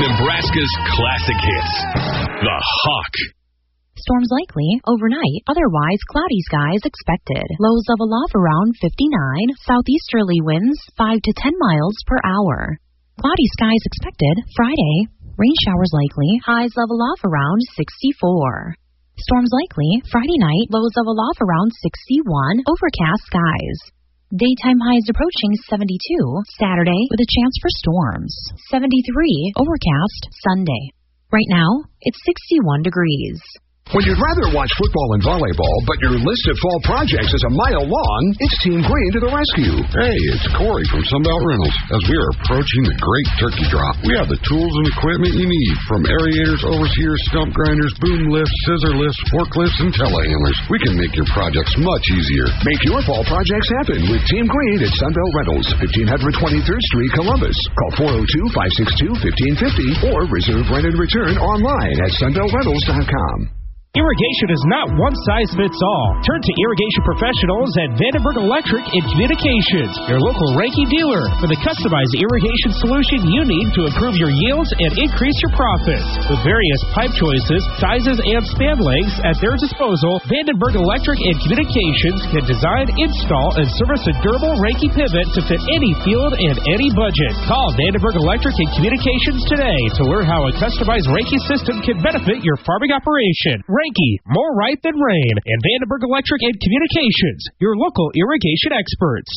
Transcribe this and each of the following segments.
Nebraska's classic hits. The Hawk. Storms likely overnight, otherwise cloudy skies expected. Lows level off around 59, southeasterly winds 5 to 10 miles per hour. Cloudy skies expected Friday, rain showers likely, highs level off around 64. Storms likely Friday night, lows level off around 61, overcast skies. Daytime highs approaching 72, Saturday with a chance for storms. 73, overcast Sunday. Right now, it's 61 degrees. When you'd rather watch football and volleyball, but your list of fall projects is a mile long, it's Team Green to the rescue. Hey, it's Corey from Sunbelt Rentals. As we are approaching the great turkey drop, we have the tools and equipment you need, from aerators, overseers, stump grinders, boom lifts, scissor lifts, forklifts, and telehandlers. We can make your projects much easier. Make your fall projects happen with Team Green at Sunbelt Rentals, 1500 23rd Street, Columbus. Call 402-562-1550 or reserve rent and return online at sunbeltrentals.com. Irrigation is not one size fits all. Turn to irrigation professionals at Vandenberg Electric and Communications, your local Ranky dealer, for the customized irrigation solution you need to improve your yields and increase your profits. With various pipe choices, sizes, and span lengths at their disposal, Vandenberg Electric and Communications can design, install, and service a durable Ranky pivot to fit any field and any budget. Call Vandenberg Electric and Communications today to learn how a customized Ranky system can benefit your farming operation. Ranky, more right than rain, and Vandenberg Electric and Communications, your local irrigation experts.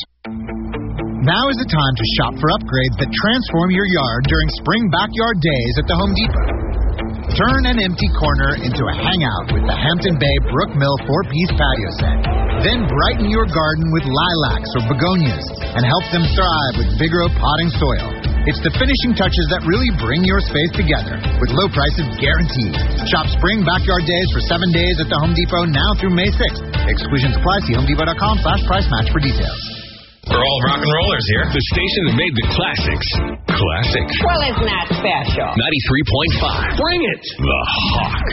Now is the time to shop for upgrades that transform your yard during Spring Backyard Days at the Home Depot. Turn an empty corner into a hangout with the Hampton Bay Brook Mill 4-piece patio set. Then brighten your garden with lilacs or begonias and help them thrive with Vigoro potting soil. It's the finishing touches that really bring your space together, with low prices guaranteed. Shop Spring Backyard Days for 7 days at the Home Depot now through May 6th. Exclusions apply. See HomeDepot.com/price match for details. We're all rock and rollers here. The station that made the classics classic. Well, isn't that special? 93.5. Bring it! The Hawk.